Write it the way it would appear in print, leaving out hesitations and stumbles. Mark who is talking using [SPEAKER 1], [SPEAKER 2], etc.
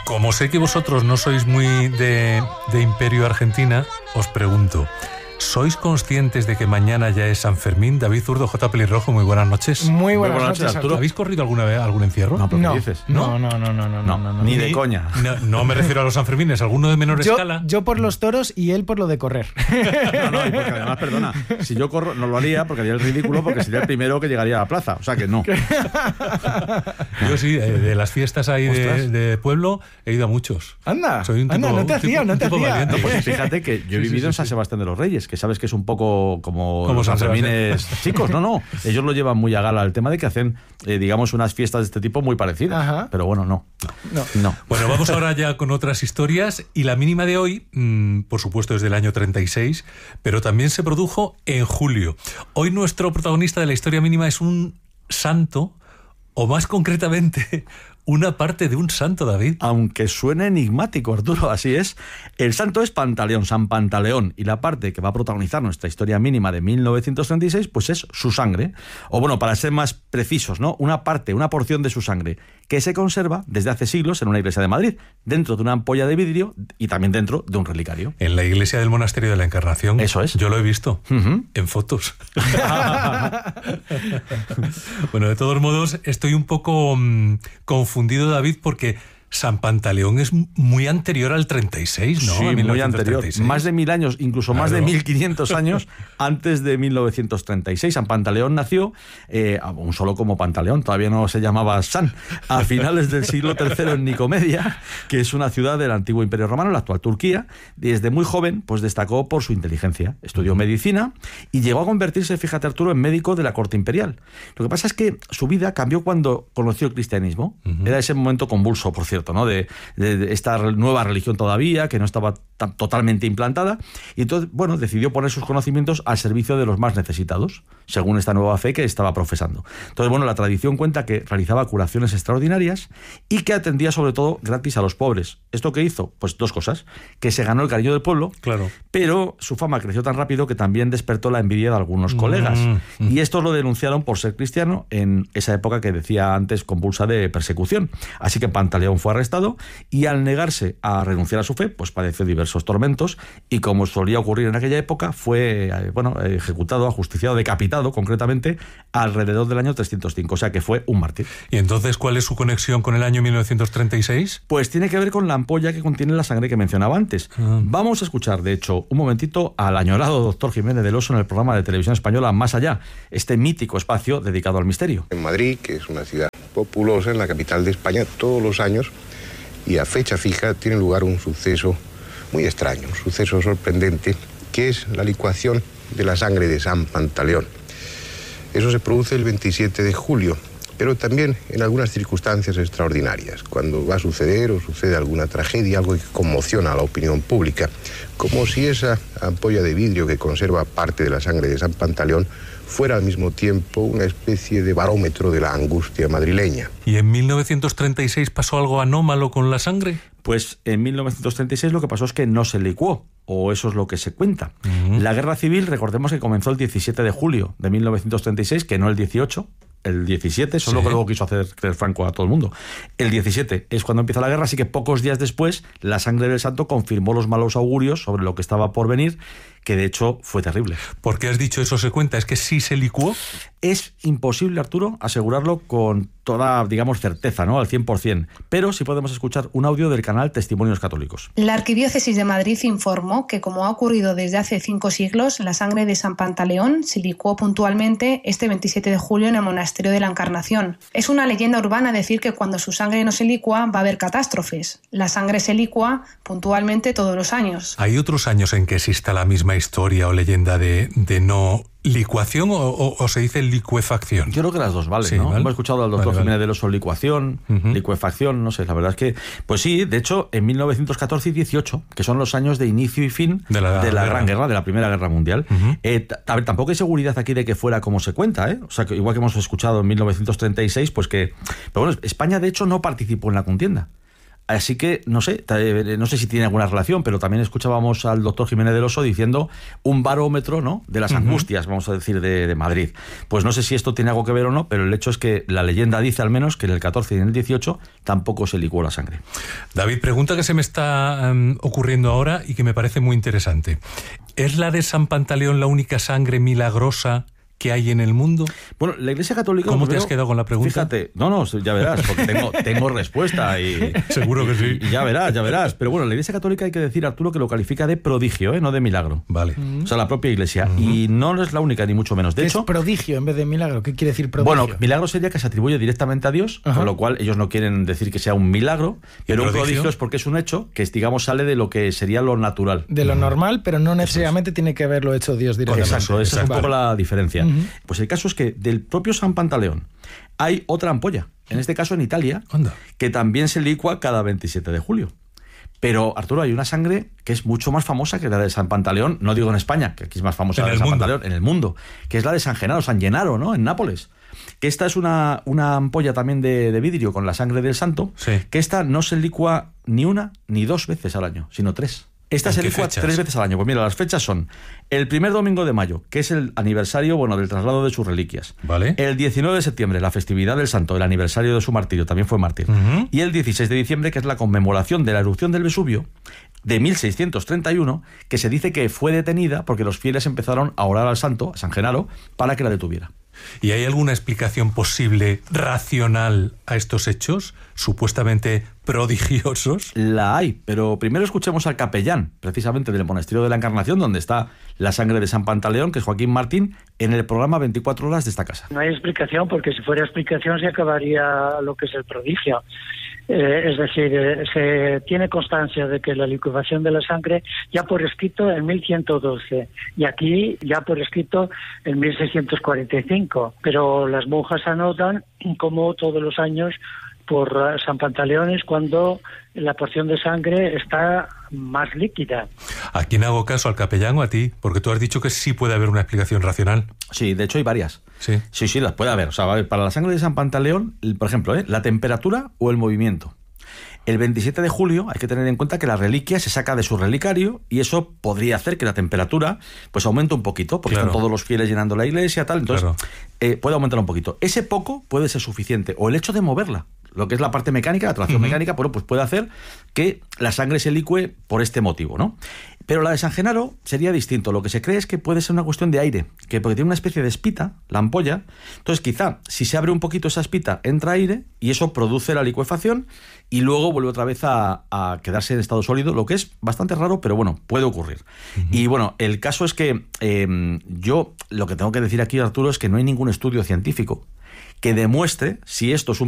[SPEAKER 1] Como sé que vosotros no sois muy de Imperio Argentina, os pregunto, ¿sois conscientes de que mañana ya es San Fermín? David Zurdo, J. Pelirrojo, muy buenas noches.
[SPEAKER 2] Muy buenas noches,
[SPEAKER 1] Arturo. ¿Habéis corrido alguna vez algún encierro?
[SPEAKER 3] No, ¿qué dices?
[SPEAKER 2] No.
[SPEAKER 3] Ni de coña.
[SPEAKER 1] No me refiero a los Sanfermines, alguno de menor escala.
[SPEAKER 2] Yo por los toros y él por lo de correr.
[SPEAKER 3] No, y porque además, perdona, si yo corro no lo haría porque haría el ridículo, porque sería el primero que llegaría a la plaza, o sea que no.
[SPEAKER 1] Yo sí, de las fiestas ahí de pueblo he ido a muchos.
[SPEAKER 2] Anda,
[SPEAKER 1] soy un tipo,
[SPEAKER 2] no te hacía.
[SPEAKER 1] valiente.
[SPEAKER 3] Pues fíjate que yo he vivido en San Sebastián de los Reyes, que sabes que es un poco como los
[SPEAKER 1] San
[SPEAKER 3] Sanfermines chicos. No, ellos lo llevan muy a gala el tema de que hacen, digamos, unas fiestas de este tipo muy parecidas.
[SPEAKER 2] Ajá.
[SPEAKER 3] Pero bueno, no.
[SPEAKER 1] Bueno, vamos ahora ya con otras historias, y la mínima de hoy, por supuesto, es del año 36, pero también se produjo en julio. Hoy nuestro protagonista de la historia mínima es un santo, o más concretamente, una parte de un santo, David.
[SPEAKER 3] Aunque suene enigmático, Arturo, así es. El santo es Pantaleón, San Pantaleón, y la parte que va a protagonizar nuestra historia mínima de 1936, pues es su sangre. O bueno, para ser más precisos, ¿no? Una porción de su sangre, que se conserva desde hace siglos en una iglesia de Madrid, dentro de una ampolla de vidrio y también dentro de un relicario.
[SPEAKER 1] En la iglesia del Monasterio de la Encarnación.
[SPEAKER 3] Eso es.
[SPEAKER 1] Yo lo he visto, en fotos. Bueno, de todos modos, estoy un poco confundido, David, porque San Pantaleón es muy anterior al 36, ¿no?
[SPEAKER 3] Sí, muy anterior. Más de 1000 años, incluso más de 1500 años antes de 1936. San Pantaleón nació, aún solo como Pantaleón, todavía no se llamaba San, a finales del siglo III en Nicomedia, que es una ciudad del antiguo Imperio Romano, la actual Turquía. Desde muy joven, pues destacó por su inteligencia. Estudió medicina y llegó a convertirse, fíjate, Arturo, en médico de la corte imperial. Lo que pasa es que su vida cambió cuando conoció el cristianismo. Era ese momento convulso, por cierto, ¿no? De esta nueva religión todavía, que no estaba totalmente implantada, y entonces, bueno, decidió poner sus conocimientos al servicio de los más necesitados, según esta nueva fe que estaba profesando. Entonces, bueno, la tradición cuenta que realizaba curaciones extraordinarias y que atendía sobre todo gratis a los pobres. ¿Esto qué hizo? Pues dos cosas: que se ganó el cariño del pueblo,
[SPEAKER 1] claro,
[SPEAKER 3] pero su fama creció tan rápido que también despertó la envidia de algunos colegas, y estos lo denunciaron por ser cristiano en esa época que decía antes convulsa de persecución. Así que Pantaleón fue arrestado y, al negarse a renunciar a su fe, pues padeció diversos tormentos, y como solía ocurrir en aquella época, fue ejecutado, ajusticiado, decapitado concretamente alrededor del año 305, o sea que fue un mártir.
[SPEAKER 1] ¿Y entonces cuál es su conexión con el año 1936?
[SPEAKER 3] Pues tiene que ver con la ampolla que contiene la sangre que mencionaba antes. Vamos a escuchar, de hecho, un momentito al añorado doctor Jiménez del Oso en el programa de televisión española Más Allá, este mítico espacio dedicado al misterio.
[SPEAKER 4] En Madrid, que es una ciudad populosa, en la capital de España, todos los años y a fecha fija tiene lugar un suceso muy extraño, un suceso sorprendente, que es la licuación de la sangre de San Pantaleón. Eso se produce el 27 de julio, pero también en algunas circunstancias extraordinarias, cuando va a suceder o sucede alguna tragedia, algo que conmociona a la opinión pública, como si esa ampolla de vidrio que conserva parte de la sangre de San Pantaleón fuera al mismo tiempo una especie de barómetro de la angustia madrileña.
[SPEAKER 1] ¿Y en 1936 pasó algo anómalo con la sangre?
[SPEAKER 3] Pues en 1936 lo que pasó es que no se licuó, o eso es lo que se cuenta. La guerra civil, recordemos que comenzó el 17 de julio de 1936, que no el 18, el 17, eso es lo que luego quiso hacer creer Franco a todo el mundo. El 17 es cuando empieza la guerra, así que pocos días después la sangre del santo confirmó los malos augurios sobre lo que estaba por venir, que de hecho fue terrible.
[SPEAKER 1] ¿Por qué has dicho eso se cuenta? ¿Es que sí se licuó?
[SPEAKER 3] Es imposible, Arturo, asegurarlo con toda, digamos, certeza, ¿no? Al 100%. Pero sí podemos escuchar un audio del canal Testimonios Católicos.
[SPEAKER 5] La Arquidiócesis de Madrid informó que, como ha ocurrido desde hace 5 siglos, la sangre de San Pantaleón se licuó puntualmente este 27 de julio en el Monasterio de la Encarnación. Es una leyenda urbana decir que cuando su sangre no se licúa va a haber catástrofes. La sangre se licúa puntualmente todos los años.
[SPEAKER 1] ¿Hay otros años en que exista la misma historia o leyenda de no licuación o se dice licuefacción?
[SPEAKER 3] Yo creo que las dos valen,
[SPEAKER 1] sí,
[SPEAKER 3] ¿no?
[SPEAKER 1] ¿vale?
[SPEAKER 3] Hemos escuchado al doctor Jiménez del Oso licuación, licuefacción, no sé, la verdad es que... Pues sí, de hecho, en 1914 y 18, que son los años de inicio y fin de la Gran Guerra, de la Primera Guerra Mundial. A ver, tampoco hay seguridad aquí de que fuera como se cuenta, ¿eh? O sea, que igual que hemos escuchado en 1936, pues que... Pero bueno, España, de hecho, no participó en la contienda. Así que, no sé si tiene alguna relación, pero también escuchábamos al doctor Jiménez del Oso diciendo un barómetro, ¿no?, de las angustias, vamos a decir, de Madrid. Pues no sé si esto tiene algo que ver o no, pero el hecho es que la leyenda dice al menos que en el 14 y en el 18 tampoco se licuó la sangre.
[SPEAKER 1] David, pregunta que se me está ocurriendo ahora y que me parece muy interesante. ¿Es la de San Pantaleón la única sangre milagrosa que hay en el mundo?
[SPEAKER 3] Bueno, la Iglesia Católica...
[SPEAKER 1] ¿Cómo te has quedado con la pregunta?
[SPEAKER 3] Fíjate, ya verás, porque tengo respuesta y...
[SPEAKER 1] Seguro que sí.
[SPEAKER 3] Y ya verás. Pero bueno, la Iglesia Católica hay que decir, Arturo, que lo califica de prodigio, no de milagro.
[SPEAKER 1] Vale.
[SPEAKER 3] O sea, la propia Iglesia. Y no es la única, ni mucho menos. De hecho,
[SPEAKER 2] es prodigio en vez de milagro. ¿Qué quiere decir prodigio?
[SPEAKER 3] Bueno, milagro sería que se atribuye directamente a Dios, con lo cual ellos no quieren decir que sea un milagro, pero un prodigio es porque es un hecho que, digamos, sale de lo que sería lo natural.
[SPEAKER 2] De lo normal, pero no necesariamente tiene que haberlo hecho Dios directamente.
[SPEAKER 3] Exacto, esa es un poco la diferencia. Pues el caso es que del propio San Pantaleón hay otra ampolla, en este caso en Italia, que también se licua cada 27 de julio. Pero, Arturo, hay una sangre que es mucho más famosa que la de San Pantaleón, no digo en España, que aquí es más famosa la de San Pantaleón, en el mundo, que es la de San Genaro, San Gennaro, ¿no?, en Nápoles. Que esta es una ampolla también de vidrio con la sangre del santo, que esta no se licua ni una ni dos veces al año, sino tres. Esta se licua 3 veces al año. Pues mira, las fechas son el primer domingo de mayo, que es el aniversario, del traslado de sus reliquias.
[SPEAKER 1] Vale.
[SPEAKER 3] El 19 de septiembre, la festividad del santo, el aniversario de su martirio, también fue mártir. Y el 16 de diciembre, que es la conmemoración de la erupción del Vesubio de 1631, que se dice que fue detenida porque los fieles empezaron a orar al santo, a San Genaro, para que la detuviera.
[SPEAKER 1] ¿Y hay alguna explicación posible, racional, a estos hechos, supuestamente prodigiosos?
[SPEAKER 3] La hay, pero primero escuchemos al capellán, precisamente del Monasterio de la Encarnación, donde está la sangre de San Pantaleón, que es Joaquín Martín, en el programa 24 horas de esta casa.
[SPEAKER 6] No hay explicación, porque si fuera explicación se acabaría lo que es el prodigio. Es decir, se tiene constancia de que la licuación de la sangre ya por escrito en 1112 y aquí ya por escrito en 1645, pero las monjas anotan como todos los años por San Pantaleón es cuando la porción de sangre está más líquida.
[SPEAKER 1] ¿A quién hago caso? ¿Al capellán o a ti? Porque tú has dicho que sí puede haber una explicación racional.
[SPEAKER 3] Sí, de hecho hay varias.
[SPEAKER 1] Sí,
[SPEAKER 3] las puede haber. O sea, para la sangre de San Pantaleón, por ejemplo, la temperatura o el movimiento. El 27 de julio hay que tener en cuenta que la reliquia se saca de su relicario y eso podría hacer que la temperatura pues aumente un poquito, porque están todos los fieles llenando la iglesia, tal. Entonces, puede aumentar un poquito. Ese poco puede ser suficiente. O el hecho de moverla, lo que es la parte mecánica, la tracción mecánica, bueno, pues puede hacer que la sangre se licue por este motivo, ¿no? Pero la de San Genaro sería distinto. Lo que se cree es que puede ser una cuestión de aire, que porque tiene una especie de espita, la ampolla, entonces quizá si se abre un poquito esa espita entra aire y eso produce la licuefacción y luego vuelve otra vez a quedarse en estado sólido, lo que es bastante raro, pero bueno, puede ocurrir. Y bueno, el caso es que yo lo que tengo que decir aquí, Arturo, es que no hay ningún estudio científico que demuestre si esto es un